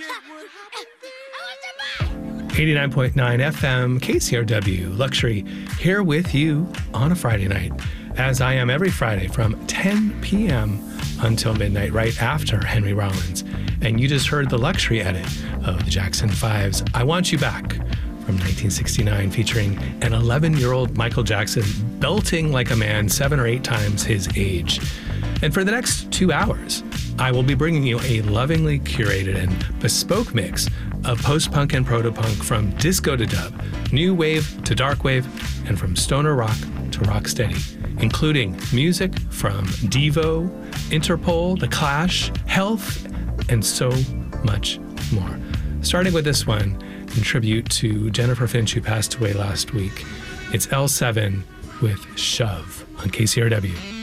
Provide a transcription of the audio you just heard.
89.9 FM, KCRW, Luxury, here with you on a Friday night, as I am every Friday from 10 p.m. until midnight, right after Henry Rollins. And you just heard the Luxury edit of the Jackson 5's I Want You Back from 1969, featuring an 11-year-old Michael Jackson belting like a man 7 or 8 times his age. And for the next 2 hours, I will be bringing you a lovingly curated and bespoke mix of post-punk and proto-punk, from disco to dub, new wave to dark wave, and from stoner rock to rocksteady, including music from Devo, Interpol, The Clash, Health, and so much more. Starting with this one in tribute to Jennifer Finch, who passed away last week. It's L7 with Shove on KCRW.